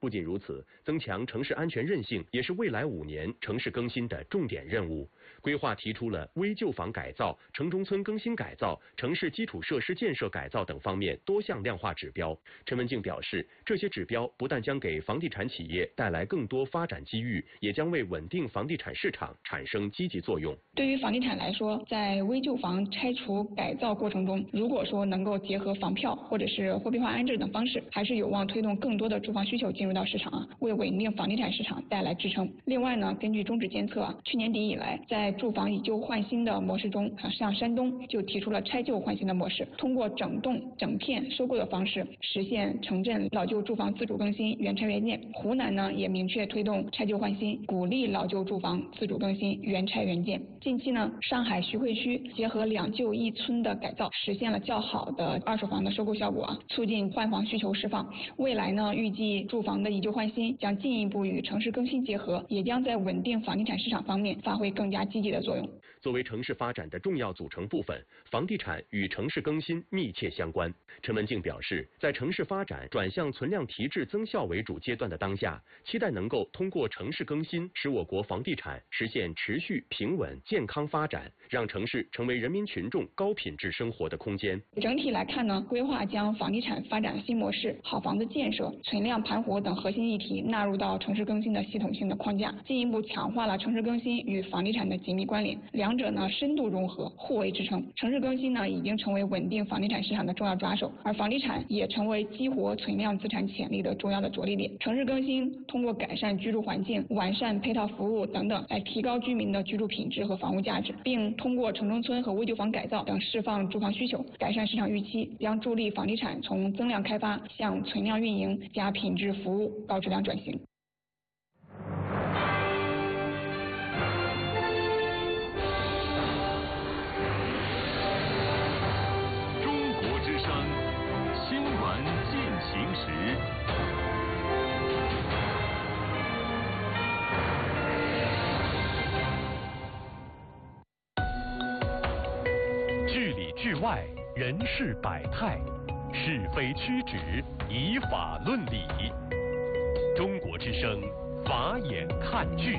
不仅如此，增强城市安全韧性也是未来5年城市更新的重点任务。规划提出了危旧房改造、城中村更新改造、城市基础设施建设改造等方面多项量化指标。陈文静表示，这些指标不但将给房地产企业带来更多发展机遇，也将为稳定房地产市场产生积极作用。 对于房地产来说，在危旧房拆除改造过程中，如果说能够结合房票或者是货币化安置等方式，还是有望推动更多的住房需求进入到市场为稳定房地产市场带来支撑。另外呢，根据中指监测去年底以来，在住房以旧换新的模式中像山东就提出了拆旧换新的模式，通过整栋整片收购的方式实现城镇老旧住房自主更新、原拆原建。湖南呢也明确推动拆旧换新，鼓励老旧住房自主更新、原拆原建。近期呢，上海徐汇区结合2旧1村的改造，实现了较好的二手房的收购效果促进换房需求释放。未来呢，预计住房的以旧换新将进一步与城市更新结合，也将在稳定房地产市场方面发挥更加积极的作用。 作为城市发展的重要组成部分，房地产与城市更新密切相关。陈文静表示，在城市发展转向存量提质增效为主阶段的当下，期待能够通过城市更新，使我国房地产实现持续平稳健康发展，让城市成为人民群众高品质生活的空间。 整体来看呢，规划将房地产发展新模式、好房子建设、存量盘活等核心议题纳入到城市更新的系统性的框架，进一步强化了城市更新与房地产的紧密关联，两者呢深度融合，互为支撑。城市更新呢已经成为稳定房地产市场的重要抓手，而房地产也成为激活存量资产潜力的重要的着力点。城市更新通过改善居住环境、完善配套服务等等，来提高居民的居住品质和房屋价值，并通过城中村和危旧房改造等释放住房需求，改善市场预期，将助力房地产从增量开发向存量运营加品质服务高质量转型。 中国之声，新闻进行时。剧里剧外，人事百态，是非曲直，以法论理。中国之声，法眼看剧。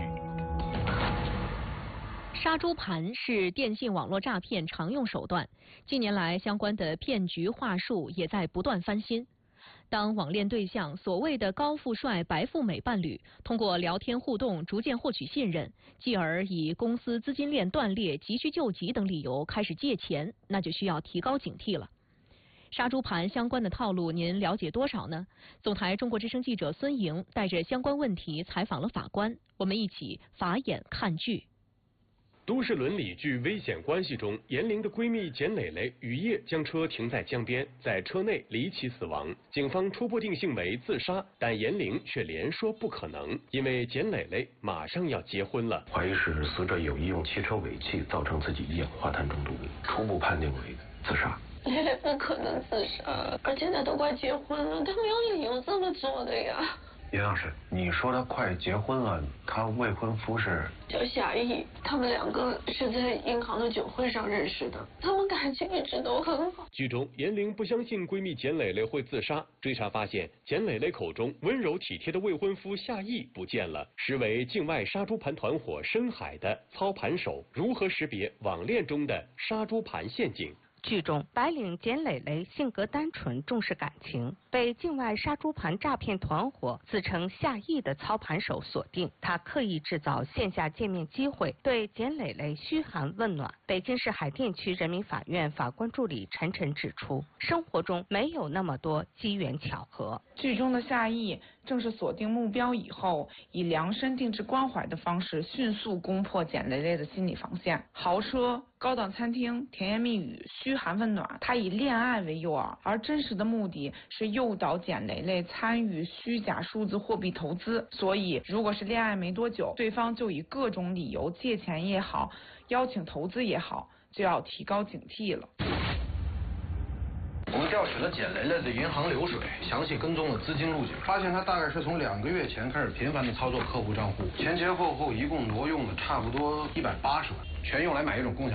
杀猪盘是电信网络诈骗常用手段，近年来相关的骗局话术也在不断翻新。当网恋对象所谓的高富帅、白富美伴侣通过聊天互动逐渐获取信任，继而以公司资金链断裂、急需救急等理由开始借钱，那就需要提高警惕了。杀猪盘相关的套路您了解多少呢？总台中国之声记者孙莹带着相关问题采访了法官，我们一起法眼看剧。 都市伦理剧《危险关系》中，严玲的闺蜜简蕾蕾雨夜将车停在江边，在车内离奇死亡。警方初步定性为自杀，但严玲却连说不可能，因为简蕾蕾马上要结婚了。 怀疑是死者有意用汽车尾气造成自己一氧化碳中毒，初步判定为自杀。 蕾蕾不可能自杀，而且她都快结婚了，她没有理由这么做的呀。 严老师，你说她快结婚了，她未婚夫是？ 叫夏意，他们2个是在银行的酒会上认识的，他们感情一直都很好。 剧中，严玲不相信闺蜜简蕾蕾会自杀，追查发现，简蕾蕾口中温柔体贴的未婚夫夏意不见了，实为境外杀猪盘团伙深海的操盘手。如何识别网恋中的杀猪盘陷阱？ 剧中，白领简蕾蕾性格单纯，重视感情，被境外杀猪盘诈骗团伙自称夏意的操盘手锁定。他刻意制造线下见面机会，对简蕾蕾嘘寒问暖。北京市海淀区人民法院法官助理陈晨指出，生活中没有那么多机缘巧合。 剧中的夏意正是锁定目标以后，以量身定制关怀的方式，迅速攻破简蕾蕾的心理防线。豪车、高档餐厅、甜言蜜语、嘘寒问暖，他以恋爱为诱饵，而真实的目的是诱导简蕾蕾参与虚假数字货币投资。所以，如果是恋爱没多久，对方就以各种理由借钱也好，邀请投资也好，就要提高警惕了。 我们调取了简蕾蕾的银行流水，详细跟踪了资金路径，发现她大概是从2个月前开始频繁的操作客户账户，前后一共挪用了差不多180万，全用来买一种共享币了。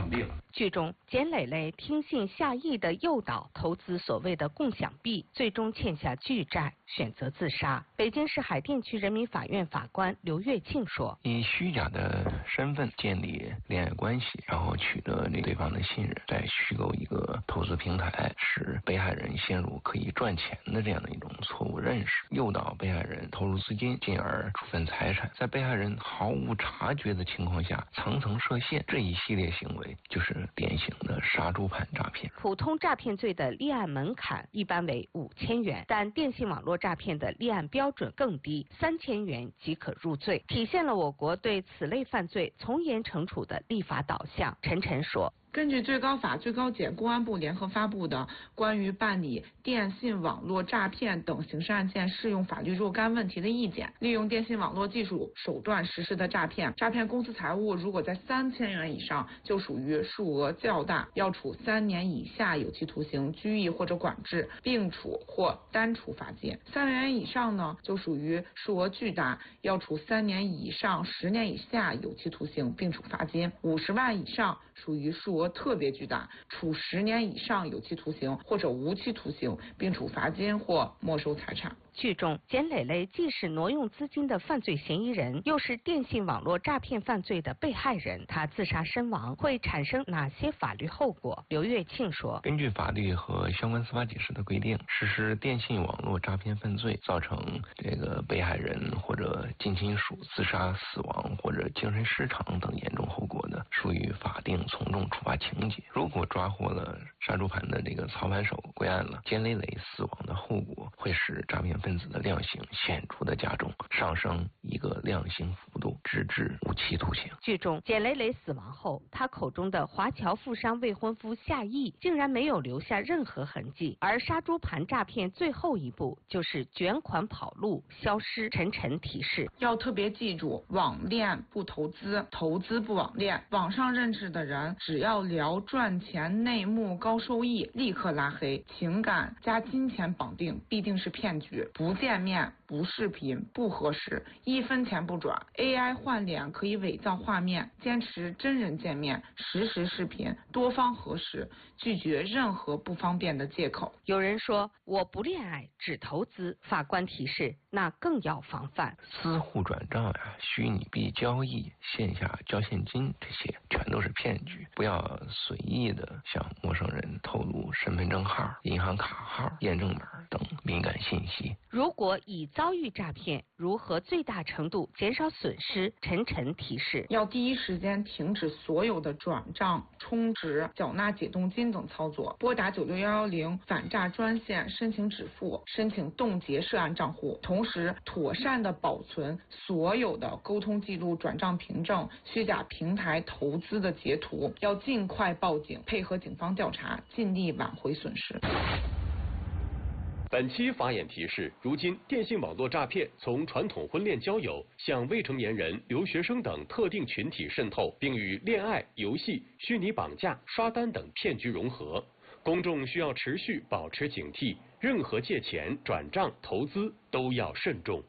剧中，简磊磊听信夏毅的诱导，投资所谓的共享币，最终欠下巨债，选择自杀。北京市海淀区人民法院法官刘跃庆说：“ 以虚假的身份建立恋爱关系，然后取得对方的信任，再虚构一个投资平台，使被害人陷入可以赚钱的这样的一种错误认识，诱导被害人投入资金，进而处分财产，在被害人毫无察觉的情况下层层设限，这一系列行为就是典型的杀猪盘诈骗。 普通诈骗罪的立案门槛一般为5000元，但电信网络诈骗的立案标准更低，3000元即可入罪，体现了我国对此类犯罪从严惩处的立法导向。陈晨说。 根据最高法、最高检、公安部联合发布的关于办理电信网络诈骗等刑事案件适用法律若干问题的意见，利用电信网络技术手段实施的诈骗公司财物，如果在3000元以上，就属于数额较大，要处3年以下有期徒刑、拘役或者管制，并处或单处罚金；3元以上呢，就属于数额巨大，要处3年以上10年以下有期徒刑，并处罚金；50万以上属于数额特别巨大，处10年以上有期徒刑或者无期徒刑，并处罚金或没收财产。 剧中，简磊磊既是挪用资金的犯罪嫌疑人，又是电信网络诈骗犯罪的被害人，他自杀身亡会产生哪些法律后果？刘跃庆说：“ 根据法律和相关司法解释的规定，实施电信网络诈骗犯罪，造成被害人或者近亲属自杀、死亡或者精神失常等严重后果的，属于法定从重处罚情节。如果抓获了杀猪盘的操盘手，归案了，简磊磊死亡的后果会使诈骗分子的量刑显著的加重，上升一个量刑幅度，直至无期徒刑。” 剧中，简磊磊死亡后，他口中的华侨富商未婚夫夏毅竟然没有留下任何痕迹，而杀猪盘诈骗最后一步就是卷款跑路消失。陈晨提示： 要特别记住，网恋不投资，投资不网恋。网上认识的人，只要聊赚钱、内幕、高收益，立刻拉黑。情感加金钱绑定，必定是骗局。不见面、不视频、不核实，1分钱不转。AI 换脸可以伪造画面，坚持真人见面、实时视频、多方核实，拒绝任何不方便的借口。 有人说我不恋爱，只投资。法官提示，那更要防范私户转账呀、虚拟币交易、线下交现金，这些全都是骗局。不要随意的向陌生人透露身份证号、银行卡号、验证码等敏感信息。 如果已遭遇诈骗，如何最大程度减少损失？陈晨提示： 要第一时间停止所有的转账、充值、缴纳解冻金等操作，拨打96110反诈专线申请止付、申请冻结涉案账户，同时妥善的保存所有的沟通记录、转账凭证、虚假平台投资的截图，要尽快报警，配合警方调查，尽力挽回损失。 本期法眼提示：如今电信网络诈骗从传统婚恋交友向未成年人、留学生等特定群体渗透，并与恋爱、游戏、虚拟绑架、刷单等骗局融合。公众需要持续保持警惕，任何借钱、转账、投资都要慎重。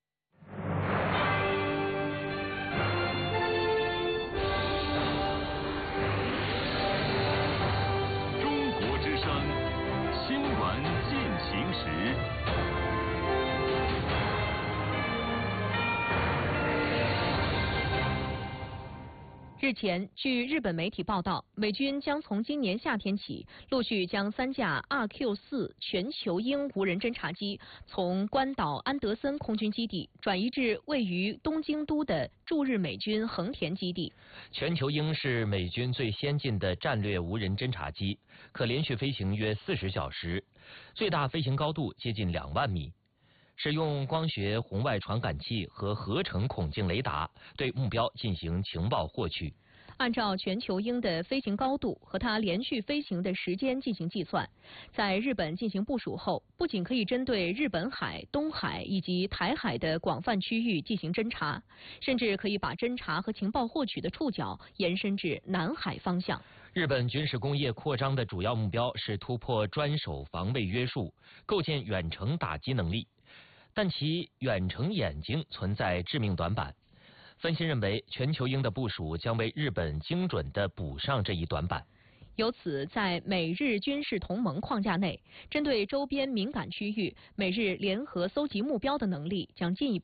中国之声新闻进行时。 日前，据日本媒体报道，美军将从今年夏天起，陆续将3架RQ-4全球鹰无人侦察机从关岛安德森空军基地转移至位于东京都的驻日美军横田基地。 全球鹰是美军最先进的战略无人侦察机，可连续飞行约40小时，最大飞行高度接近2万米。使用光学红外传感器和合成孔径雷达对目标进行情报获取。 按照全球鹰的飞行高度和它连续飞行的时间进行计算，在日本进行部署后，不仅可以针对日本海、东海以及台海的广泛区域进行侦察，甚至可以把侦察和情报获取的触角延伸至南海方向。 日本军事工业扩张的主要目标是突破专守防卫约束，构建远程打击能力。但其远程眼睛存在致命短板。分析认为，全球鹰的部署将为日本精准地补上这一短板。 由此，在美日军事同盟框架内，针对周边敏感区域，美日联合搜集目标的能力将进一步